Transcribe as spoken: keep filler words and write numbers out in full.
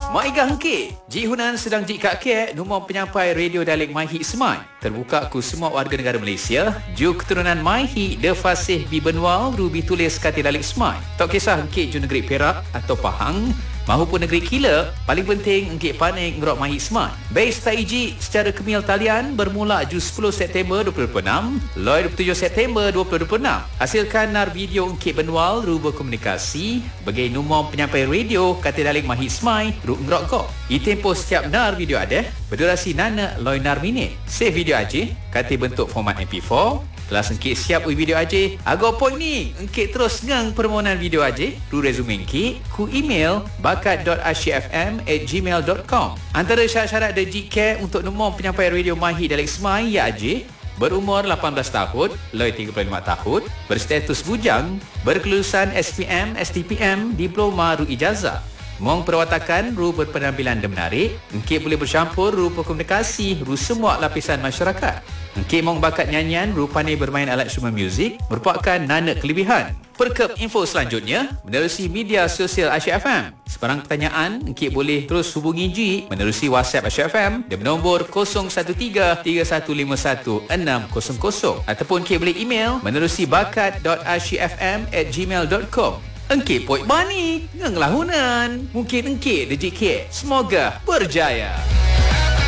Maiga hengkit. Ji Hunan sedang jik kak kek nombor penyampai radio dialek MyHit Smart. Terbuka ku semua warga negara Malaysia. Ju keturunan MyHit de fasih bi benwal rubi tulis kata dialek Smart. Tak kisah hengkit ju negeri Perak atau Pahang mahupun negeri Kila, paling penting engkit panik ngerok MyHit Smart. Base taiji secara kemil talian bermula ju sepuluh September dua ribu dua puluh enam, loi dua puluh tujuh September dua ribu dua puluh enam. Hasilkan nar video engkit benwal ru berkomunikasi bagi nombor penyampai radio kata daling MyHit Smart ru ngerok go. I tempoh setiap nar video ada berdurasi nana loi nar minit. Save video aja, kata bentuk format M P four. Telah engkit siap ui video aja. Agak point ni, engkit terus ngang permohonan video aja. Ru resume engkit, ku email bakat dot asyikfm at gmail dot com. Antara syarat-syarat dan jika untuk nombor penyampai radio MyHit Dialek Smart ya aja. Berumur lapan belas tahun, loi tiga puluh lima tahun, berstatus bujang, berkelulusan S P M, S T P M, diploma ru ijazah. Mong perwatakan ru berpenampilan dan menarik, engkit boleh bercampur ru berkomunikasi ru semua lapisan masyarakat. Engkit mong bakat nyanyian ru pandai bermain alat instrumen muzik merupakan nana kelebihan. Perkep info selanjutnya menerusi media sosial Asyik F M. Sebarang pertanyaan, engkit boleh terus hubungi Ji menerusi WhatsApp Asyik F M dan nombor kosong satu tiga tiga satu lima satu enam kosong kosong ataupun engkit boleh email menerusi bakat dot asyikfm at gmail dot com. Engkit poik bani, ngenglah Hunan. Mungkin engkit dejik kek. Semoga berjaya.